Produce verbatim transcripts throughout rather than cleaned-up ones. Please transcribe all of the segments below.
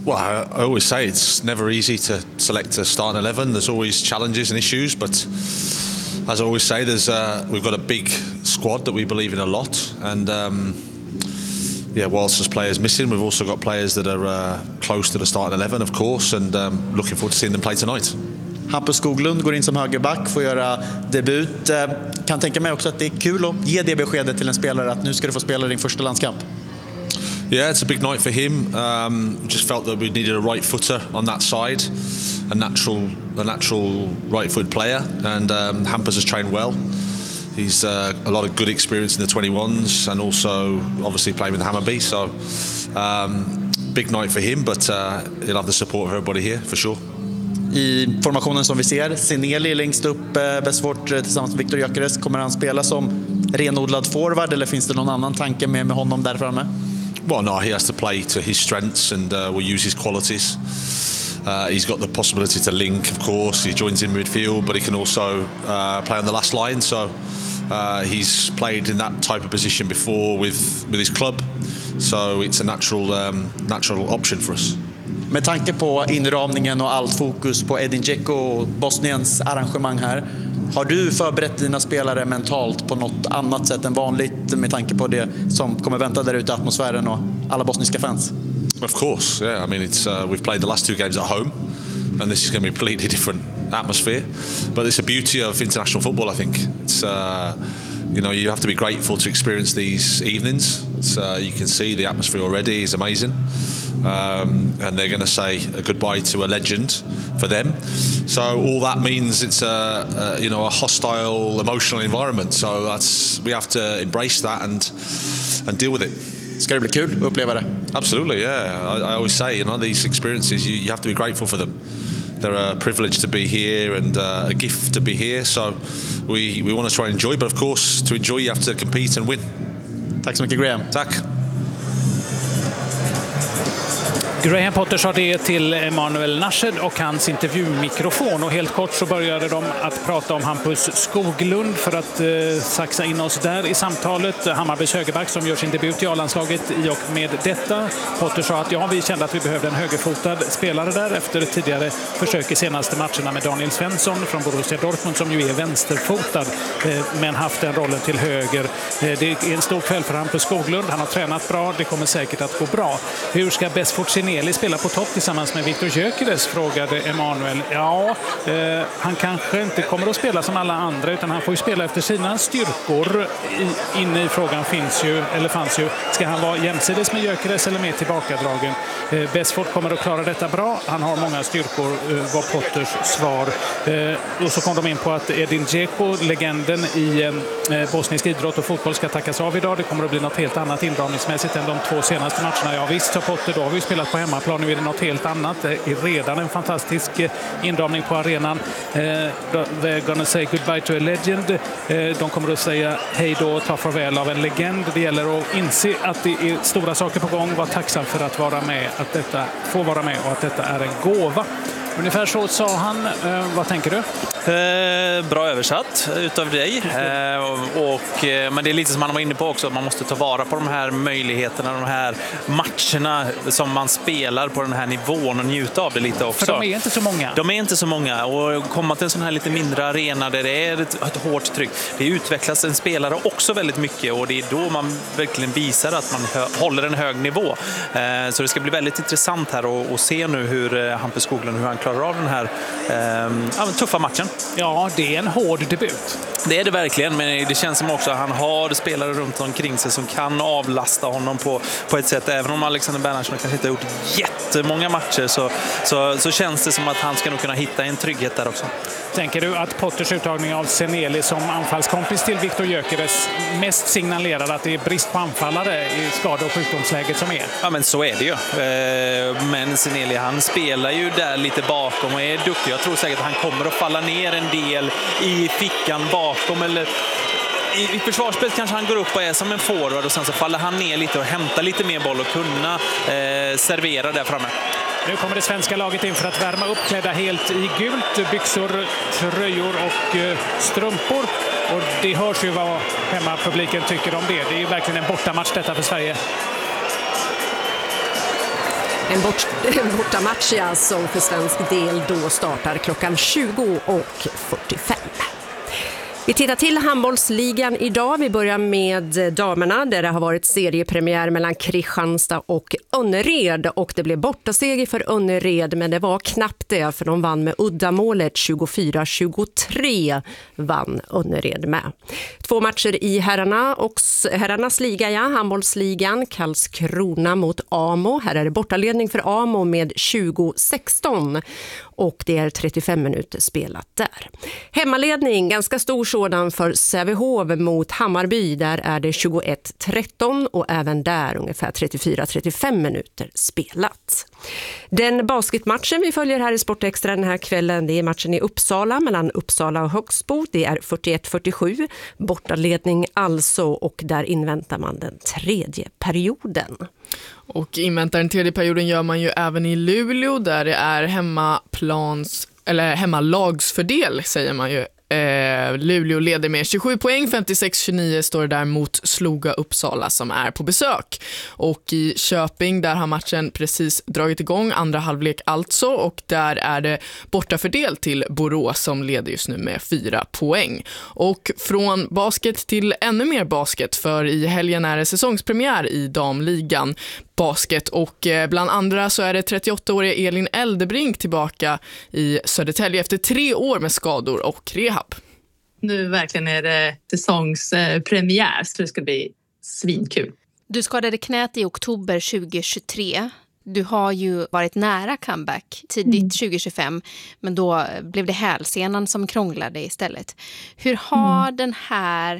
Well, I, I always say it's never easy to select a starting eleven. There's always challenges and issues, but as I always say, there's uh, we've got a big squad that we believe in a lot, and um, yeah, whilst there's players missing, we've also got players that are uh, close to the starting eleven, of course, and um, looking forward to seeing them play tonight. Hampus Skoglund går in som högerback, får göra debut. Kan tänka mig också att det är kul att ge det beskedet till en spelare att nu ska du få spela din första landskamp. Yeah, it's a big night for him. Um, just felt that we needed a right footer on that side, a natural, a natural right-footed player, and um, Hampus has trained well. He's uh, a lot of good experience in the twenty-ones, and also obviously playing with Hammarby. So um, big night for him, but uh, he'll have the support of everybody here for sure. I formationen som vi ser, Seneli längst upp, Besfort tillsammans med Viktor Gyökeres. Kommer han spela som renodlad forward, eller finns det någon annan tanke med, med honom där framme? Well, no, he has to play to his strengths, and uh, we'll use his qualities. Uh, he's got the possibility to link, of course. He joins in midfield, but he can also uh, play on the last line. So uh, he's played in that type of position before with, with his club. So it's a natural, um, natural option for us. Med tanke på inramningen och allt fokus på Edin Dzeko och Bosniens arrangemang här, har du förberett dina spelare mentalt på något annat sätt än vanligt med tanke på det som kommer vänta där ute, atmosfären och alla bosniska fans? Of course, yeah. I mean, it's uh, we've played the last two games at home, and this is going to be a completely different atmosphere. But it's a beauty of international football, I think. It's uh, you know, you have to be grateful to experience these evenings. It's, uh, you can see the atmosphere already is amazing. Um, and they're going to say a goodbye to a legend for them. So all that means it's a, a you know a hostile, emotional environment. So that's we have to embrace that and and deal with it. Ska det bli kul att uppleva det? Absolutely, yeah. I, I always say, you know, these experiences, you, you have to be grateful for them. They're a privilege to be here and uh, a gift to be here. So we we want to try and enjoy, but of course, to enjoy you have to compete and win. Tack så mycket, Graham. Tack. Graham Potter sa det till Emanuel Nashed och hans intervjumikrofon, och helt kort så började de att prata om Hampus Skoglund för att eh, saxa in oss där i samtalet. Hammarbys högerback som gör sin debut i A-landslaget i och med detta. Potter sa att ja, vi kände att vi behövde en högerfotad spelare där efter tidigare försök i senaste matcherna med Daniel Svensson från Borussia Dortmund som ju är vänsterfotad eh, men haft den rollen till höger. Eh, det är en stor kväll för Hampus Skoglund. Han har tränat bra, det kommer säkert att gå bra. Hur ska Besfort Seneli spela på topp tillsammans med Viktor Gyökeres, frågade Emanuel. Ja, eh, han kanske inte kommer att spela som alla andra, utan han får ju spela efter sina styrkor. I, inne i frågan finns ju, eller fanns ju, ska han vara jämsides med Gyökeres eller mer tillbakadragen? Eh, Besfort kommer att klara detta bra. Han har många styrkor, eh, var Potters svar. Eh, och så kom de in på att Edin Dzeko, legenden i eh, bosnisk idrott och fotboll, ska tackas av idag. Det kommer att bli något helt annat inramningsmässigt än de två senaste matcherna. Ja visst, sa Potter, då har vi spelat på hemmaplan. Nu är det något helt annat. Det är redan en fantastisk inramning på arenan. They're gonna say goodbye to a legend. De kommer att säga hej då och ta farväl av en legend. Det gäller att inse att det är stora saker på gång. Var tacksam för att vara med, att detta får vara med och att detta är en gåva. Ungefär så sa han. Eh, vad tänker du? Eh, bra översatt utav dig. Eh, och, eh, men det är lite som man var inne på också. Man måste ta vara på de här möjligheterna, de här matcherna som man spelar på den här nivån och njuta av det lite också. För de är inte så många. De är inte så många. Och komma till en sån här lite mindre arena där det är ett, ett hårt tryck. Det utvecklas en spelare också väldigt mycket. Och det är då man verkligen visar att man hö, håller en hög nivå. Eh, så det ska bli väldigt intressant här att se nu hur eh, Hampus Skoglund, hur han klarar av den här eh, tuffa matchen. Ja, det är en hård debut. Det är det verkligen, men det känns som också att han har spelare runt omkring sig som kan avlasta honom på, på ett sätt. Även om Alexander Bernhardsson kanske inte har gjort jättemånga matcher så, så, så känns det som att han ska nog kunna hitta en trygghet där också. Tänker du att Potters uttagning av Seneli som anfallskompis till Viktor Gyökeres mest signalerar att det är brist på anfallare i skade- och sjukdomsläget som är? Ja, men så är det ju. Men Seneli, han spelar ju där lite bakom och är duktig. Jag tror säkert att han kommer att falla ner en del i fickan bakom, eller i försvarsspelet kanske han går upp och är som en forward och sen så faller han ner lite och hämtar lite mer boll och kunna eh, servera där framme. Nu kommer det svenska laget in för att värma upp, klädda helt i gult, byxor, tröjor och eh, strumpor. Och det hörs ju vad hemmapubliken tycker om det. Det är ju verkligen en bortamatch detta för Sverige. En, bort, en bortamatch ja, som för svensk del då startar klockan tjugo och fyrtiofem. Vi tittar till handbollsligan idag. Vi börjar med damerna där det har varit seriepremiär mellan Kristianstad och Önnered. Och det blev bortaseger för Önnered, men det var knappt det för de vann med uddamålet. tjugofyra tjugotre vann Önnered med. Två matcher i herrarna och herrarnas liga, ja, handbollsligan. Karlskrona mot Amo. Här är det bortaledning för Amo med tjugo sexton. Och det är trettiofem minuter spelat där. Hemmaledning, ganska stor sådan för Sävehof mot Hammarby. Där är det tjugoett tretton och även där ungefär trettiofyra trettiofem minuter spelat. Den basketmatchen vi följer här i Sportextra den här kvällen, det är matchen i Uppsala mellan Uppsala och Högsbo. Det är fyrtioett fyrtiosju, bortaledning alltså, och där inväntar man den tredje perioden. Och inväntar den tredje perioden gör man ju även i Luleå där det är hemmaplans, eller hemmalagsfördel säger man ju. Eh, Luleå leder med tjugosju poäng, femtiosex tjugonio står det där mot Sloga Uppsala som är på besök. Och i Köping där har matchen precis dragit igång, andra halvlek alltså, och där är det bortafördel till Borås som leder just nu med fyra poäng. Och från basket till ännu mer basket, för i helgen är det säsongspremiär i damligan basket och bland andra så är det trettioåttaåriga Elin Eldebrink tillbaka i Södertälje efter tre år med skador och rehab. Nu verkligen är det säsongspremiär så det ska bli svinkul. Du skadade knät i oktober tjugohundratjugotre. Du har ju varit nära comeback tidigt mm. tjugohundratjugofem, men då blev det hälsenan som krånglade istället. Hur har mm. den här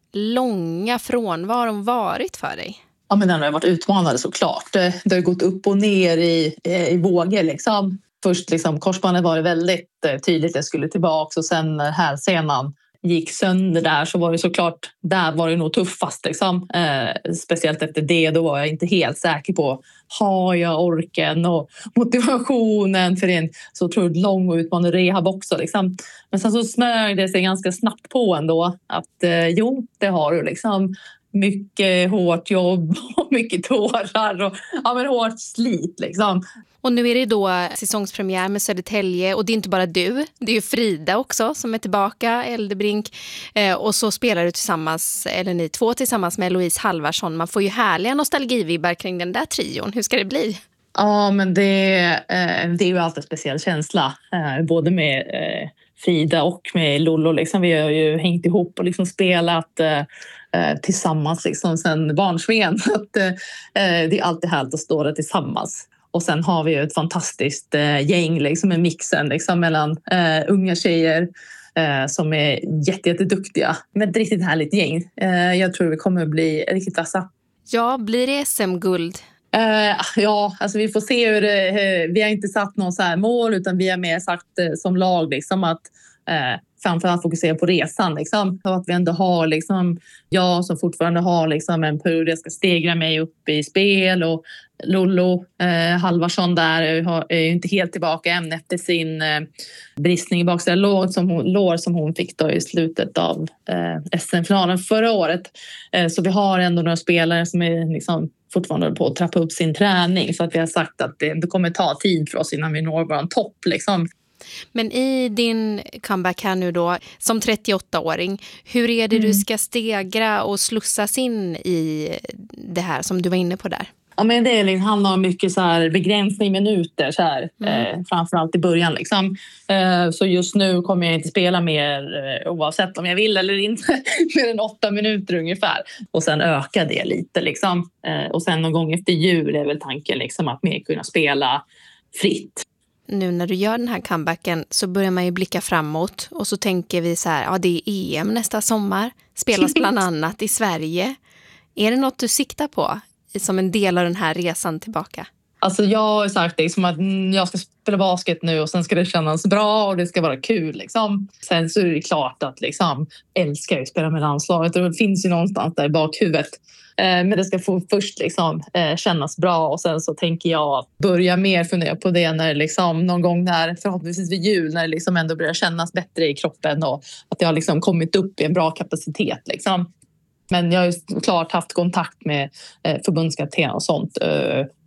långa frånvaron varit för dig? Ja, men den har varit utmanande såklart. Det, det har gått upp och ner i, i vågor liksom. Först liksom korsbandet var det väldigt tydligt att jag skulle tillbaka, och sen när hälsenan gick sönder där så var det såklart, där var det nog tuffast liksom. Eh, speciellt efter det, då var jag inte helt säker på har jag orken och motivationen för en så otroligt lång och utmanande rehab också liksom. Men sen så smög det sig ganska snabbt på ändå att eh, jo, det har du liksom. Mycket hårt jobb och mycket tårar och ja, men hårt slit liksom. Och nu är det då säsongspremiär med Södertälje, och det är inte bara du, det är ju Frida också som är tillbaka, Eldebrink, eh, och så spelar du tillsammans, eller ni två tillsammans med Louise Halvarsson. Man får ju härliga nostalgivibbar kring den där trion. Hur ska det bli? Ja, men det, eh, det är ju alltid en speciell känsla, eh, både med eh, Frida och med Lollo liksom. Vi har ju hängt ihop och liksom spelat eh, tillsammans liksom sen barnsben. Att, eh, det är alltid härligt att stå där tillsammans. Och sen har vi ju ett fantastiskt eh, gäng liksom, med mixen liksom, mellan eh, unga tjejer eh, som är jätte, jätteduktiga. Men ett riktigt härligt gäng. Eh, jag tror vi kommer att bli riktigt vassa. Ja, blir det S M-guld? Uh, ja, alltså vi får se hur det, uh, vi har inte satt någon så här mål, utan vi har mer sagt uh, som lag liksom att uh, framförallt fokusera på resan liksom. Och att vi ändå har liksom, jag som fortfarande har liksom en period jag ska stegra mig upp i spel, och Lollo uh, Halvarsson där är ju inte helt tillbaka än efter sin uh, bristning i baksida lår som hon, lår som hon fick då i slutet av uh, S M-finalen förra året. Uh, så vi har ändå några spelare som är liksom fortfarande på att trappa upp sin träning, så att vi har sagt att det, det kommer ta tid för oss innan vi når vår topp liksom. Men i din comeback här nu då som trettioåttaåring, hur är det mm. du ska stegra och slussas in i det här som du var inne på där? Ja, men det handlar om mycket så här begränsning i minuter så här, mm. eh, framförallt i början liksom. Eh, så just nu kommer jag inte spela mer eh, oavsett om jag vill eller inte mer än åtta minuter ungefär, och sen öka det lite liksom. Eh, och sen någon gång efter jul är väl tanken liksom att mer kunna spela fritt. Nu när du gör den här comebacken så börjar man ju blicka framåt, och så tänker vi så här, ja det är E M nästa sommar, spelas bland annat i Sverige. Är det något du siktar på som en del av den här resan tillbaka? Alltså jag har sagt det som att jag ska spela basket nu, och sen ska det kännas bra och det ska vara kul liksom. Sen så är det klart att liksom älskar jag att spela med landslaget, och det finns ju någonstans där i bakhuvudet. Men det ska få först liksom kännas bra, och sen så tänker jag börja mer fundera på det när liksom någon gång när förhoppningsvis vid jul, när det liksom ändå börjar kännas bättre i kroppen och att jag har liksom kommit upp i en bra kapacitet liksom. Men jag har ju klart haft kontakt med förbundskapten och sånt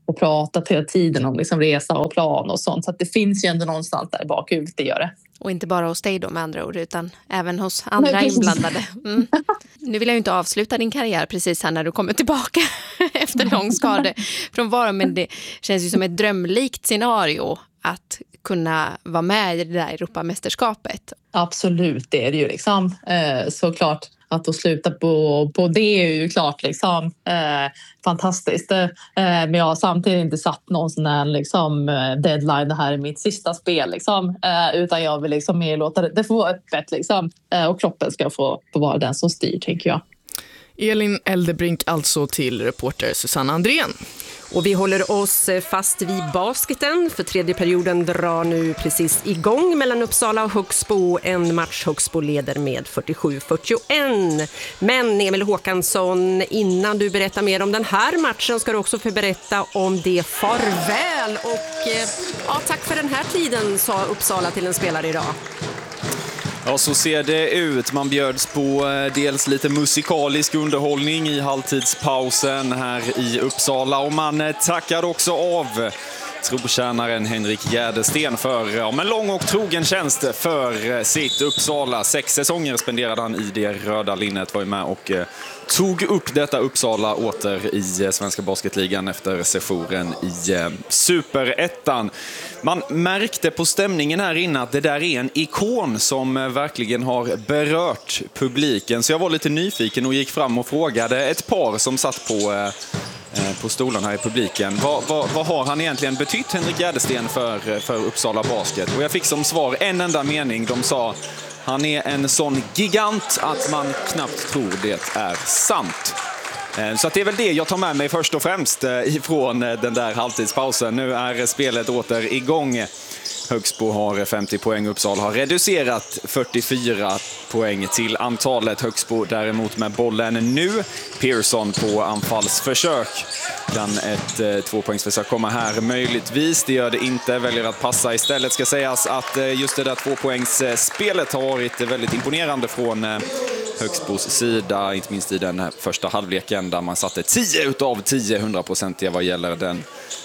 och pratat hela tiden om liksom resa och plan och sånt. Så att det finns ju ändå någonstans där bak hur det gör det. Och inte bara hos dig då med andra ord, utan även hos andra Nej, inblandade. Mm. Nu vill jag ju inte avsluta din karriär precis här när du kommer tillbaka efter lång skade från vara, men det känns ju som ett drömlikt scenario att kunna vara med i det där Europamästerskapet. Absolut, det är det ju liksom. Eh, såklart att att sluta på, på det är ju klart liksom eh, fantastiskt. Eh, men jag har samtidigt inte satt någon sån här liksom, deadline, det här är mitt sista spel liksom. Eh, utan jag vill liksom mer låta det, det få vara öppet liksom. Eh, och kroppen ska få, få vara den som styr, tänker jag. Elin Eldebrink alltså till reporter Susanna Andrén. Och vi håller oss fast vid basketen, för tredje perioden drar nu precis igång mellan Uppsala och Högsbo. En match Högsbo leder med fyrtiosju fyrtioett. Men Emil Håkansson, innan du berättar mer om den här matchen ska du också få berätta om det farväl. Och ja, tack för den här tiden, sa Uppsala till en spelare idag. Ja, så ser det ut. Man bjöds på dels lite musikalisk underhållning i halvtidspausen här i Uppsala. Och man tackar också av trotjänaren Henrik Gärdesten för ja, en lång och trogen tjänst för sitt Uppsala. Sex säsonger spenderade han i det röda linnet, var ju med och eh, tog upp detta Uppsala åter i eh, Svenska Basketligan efter sessionen i eh, Superettan. Man märkte på stämningen här inne att det där är en ikon som eh, verkligen har berört publiken. Så jag var lite nyfiken och gick fram och frågade ett par som satt på... Eh, på stolen här i publiken. Vad, vad, vad har han egentligen betytt, Henrik Gärdesten, för, för Uppsala Basket? Och jag fick som svar en enda mening. De sa, han är en sån gigant att man knappt tror det är sant. Så att det är väl det jag tar med mig först och främst ifrån den där halvtidspausen. Nu är spelet åter igång. Högsbo har femtio poäng, Uppsala har reducerat fyrtiofyra poäng till antalet. Högsbo däremot med bollen nu. Pearson på anfallsförsök. Kan ett eh, tvåpoängsförsök komma här möjligtvis. Det gör det inte, väljer att passa istället. Ska sägas att eh, just det där tvåpoängsspelet har varit väldigt imponerande från eh, Högsbos sida. Inte minst i den första halvleken där man satte tio utav tio hundraprocentiga vad gäller den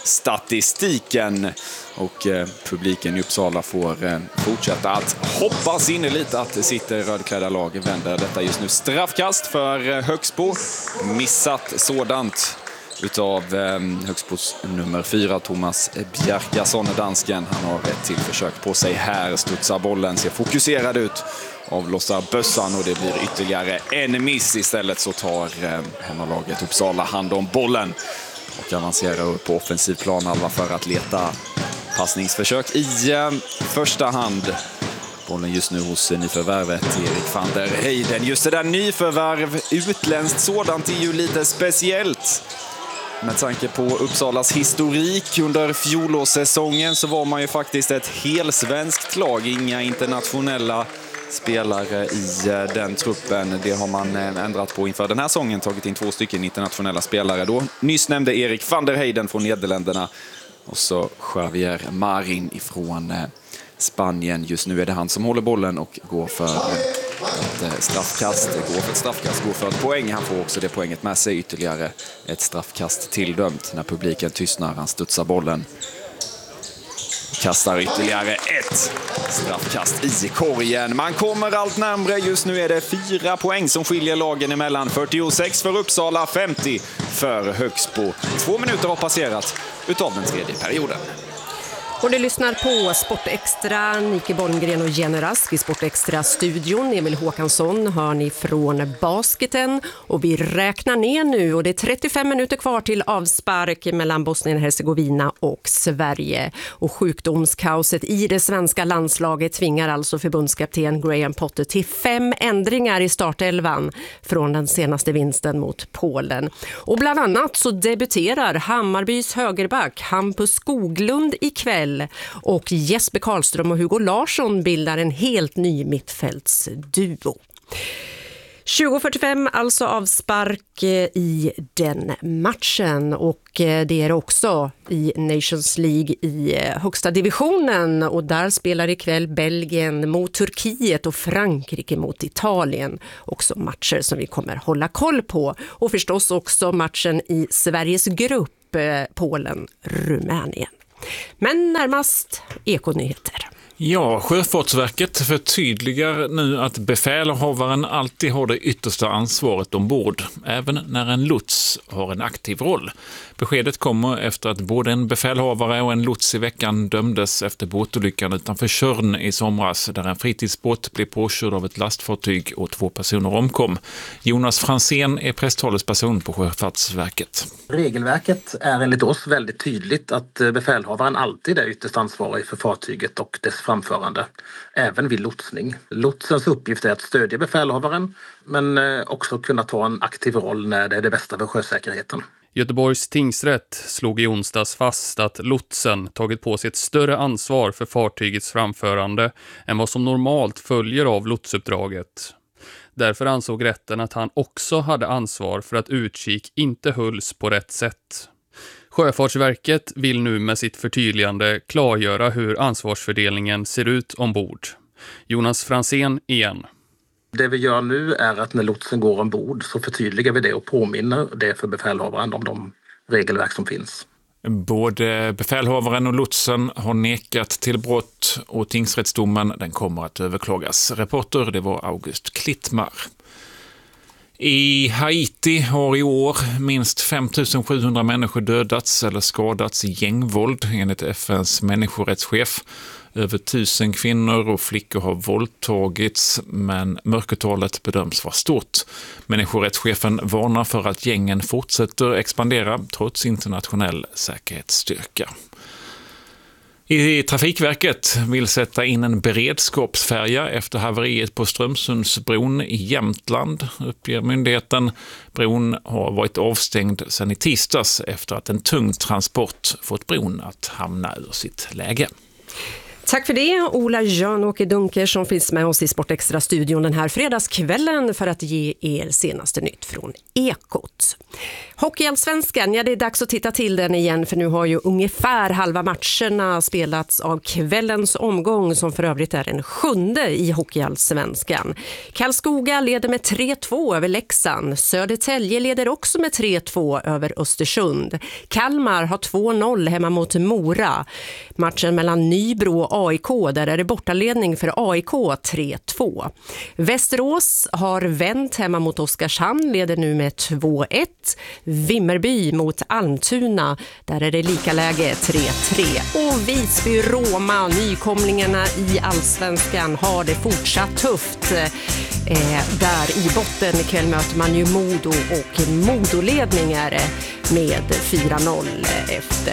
statistiken. Och eh, publiken i Uppsala får eh, fortsätta att hoppas in lite att sitt rödklädda lag vänder detta just nu. Straffkast för eh, Högsbo. Missat sådant utav eh, Högsbos nummer fyra, Thomas Bjerkason, dansken. Han har ett till försök på sig här. Studsar bollen, ser fokuserad ut. Avlossar bössan och det blir ytterligare en miss. Istället så tar eh, hemmalaget Uppsala hand om bollen och avancerar upp på offensiv planhalva för att leta passningsförsök i eh, första hand. Bollen just nu hos nyförvärvet Erik van der Heijden. Just det där nyförvärv, utländskt sådant, är ju lite speciellt. Med tanke på Uppsalas historik under fjolårssäsongen så var man ju faktiskt ett helsvenskt lag. Inga internationella spelare i den truppen. Det har man ändrat på inför den här säsongen. Tagit in två stycken internationella spelare då. Nyss nämnde Erik van der Heijden från Nederländerna. Och så Javier Marin ifrån Spanien. Just nu är det han som håller bollen och går för ett straffkast. Går för ett straffkast, går för ett poäng. Han får också det poänget med sig. Ytterligare ett straffkast tilldömt när publiken tystnar. Han studsar bollen. Kastar ytterligare ett straffkast i korgen. Man kommer allt närmare. Just nu är det fyra poäng som skiljer lagen emellan. fyrtiosex för Uppsala, femtio för Högsbo. Två minuter har passerat utav den tredje perioden. Och du lyssnar på Sport Extra, Nike Bolmgren och Jenny Rask i Sport Extra-studion. Emil Håkansson hör ni från basketen. Och vi räknar ner nu och det är trettiofem minuter kvar till avspark mellan Bosnien och Hercegovina och Sverige. Och sjukdomskaoset i det svenska landslaget tvingar alltså förbundskapten Graham Potter till fem ändringar i startelvan från den senaste vinsten mot Polen. Och bland annat så debuterar Hammarbys högerback Hampus Skoglund ikväll. Och Jesper Karlström och Hugo Larsson bildar en helt ny mittfältsduo. tjugo fyrtiofem alltså avspark i den matchen, och det är också i Nations League i högsta divisionen, och där spelar ikväll Belgien mot Turkiet och Frankrike mot Italien. Också matcher som vi kommer hålla koll på, och förstås också matchen i Sveriges grupp, Polen-Rumänien. Men närmast ekonyheter. Ja, Sjöfartsverket förtydligar nu att befälhavaren alltid har det yttersta ansvaret ombord, även när en lots har en aktiv roll. Beskedet kommer efter att både en befälhavare och en lots i veckan dömdes efter båtolyckan utanför Tjörn i somras, där en fritidsbåt blev påkörd av ett lastfartyg och två personer omkom. Jonas Franzén är presstalesperson på Sjöfartsverket. Regelverket är enligt oss väldigt tydligt att befälhavaren alltid är ytterst ansvarig för fartyget och dess framförande, även vid lotsning. Lotsens uppgift är att stödja befälhavaren, men också kunna ta en aktiv roll när det är det bästa för sjösäkerheten. Göteborgs tingsrätt slog i onsdags fast att lotsen tagit på sig ett större ansvar för fartygets framförande än vad som normalt följer av lotsuppdraget. Därför ansåg rätten att han också hade ansvar för att utkik inte hölls på rätt sätt. Sjöfartsverket vill nu med sitt förtydligande klargöra hur ansvarsfördelningen ser ut ombord. Jonas Franzén igen. Det vi gör nu är att när lotsen går ombord så förtydligar vi det och påminner det för befälhavaren om de regelverk som finns. Både befälhavaren och lotsen har nekat till brott, och tingsrättsdomen den kommer att överklagas. Reporter, det var August Klittmar. I Haiti har i år minst fem tusen sjuhundra människor dödats eller skadats i gängvåld enligt F N:s människorättschef. Över tusen kvinnor och flickor har våldtagits, men mörkertalet bedöms vara stort. Människorättschefen varnar för att gängen fortsätter expandera trots internationell säkerhetsstyrka. I Trafikverket vill sätta in en beredskapsfärja efter haveriet på Strömsundsbron i Jämtland, uppger myndigheten. Bron har varit avstängd sedan i tisdags efter att en tung transport fått bron att hamna ur sitt läge. Tack för det, Ola Jan-Åke Dunker som finns med oss i Sportextra-studion den här fredagskvällen för att ge er senaste nytt från Ekot. Hockeyallsvenskan, ja det är dags att titta till den igen, för nu har ju ungefär halva matcherna spelats av kvällens omgång som för övrigt är den sjunde i Hockeyallsvenskan. Karlskoga leder med tre två över Leksand. Södertälje leder också med tre två över Östersund. Kalmar har två noll hemma mot Mora. Matchen mellan Nybro och A I K, där är det bortaledning för A I K tre två. Västerås har vänt hemma mot Oskarshamn, leder nu med två ett. Vimmerby mot Almtuna, där är det lika läge tre tre. Och Visby-Roma, nykomlingarna i Allsvenskan, har det fortsatt tufft. Eh, där i botten ikväll möter man ju Modo, och Modoledningar med fyra noll efter